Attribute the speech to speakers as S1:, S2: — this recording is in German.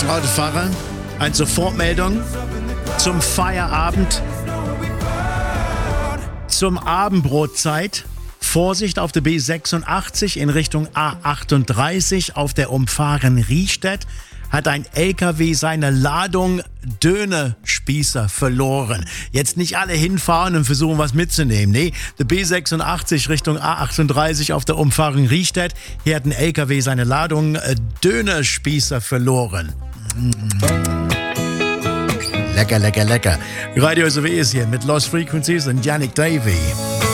S1: Autofahrer, eine Sofortmeldung zum Feierabend, zum Abendbrotzeit. Vorsicht auf der B86 in Richtung A38 auf der Umfahrung Riestedt hat ein LKW seine Ladung Dönerspießer verloren. Jetzt nicht alle hinfahren und versuchen, was mitzunehmen. Nee, der B86 Richtung A38 auf der Umfahrung Riestedt. Hier hat ein LKW seine Ladung Dönerspießer verloren. Lecker, lecker, lecker. Radio SOW ist hier mit Lost Frequencies und Yannick Davey.